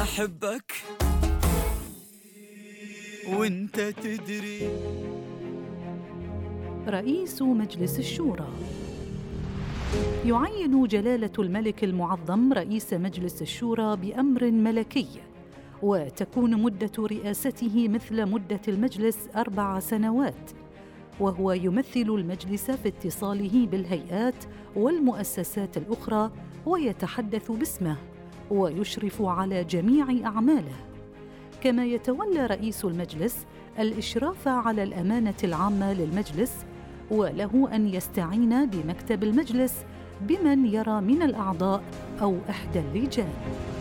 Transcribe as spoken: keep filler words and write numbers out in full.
أحبك وانت تدري. رئيس مجلس الشورى. يعين جلالة الملك المعظم رئيس مجلس الشورى بأمر ملكي، وتكون مدة رئاسته مثل مدة المجلس أربع سنوات، وهو يمثل المجلس في اتصاله بالهيئات والمؤسسات الأخرى، ويتحدث باسمه ويشرف على جميع أعماله. كما يتولى رئيس المجلس الإشراف على الأمانة العامة للمجلس، وله أن يستعين بمكتب المجلس بمن يرى من الأعضاء أو إحدى اللجان.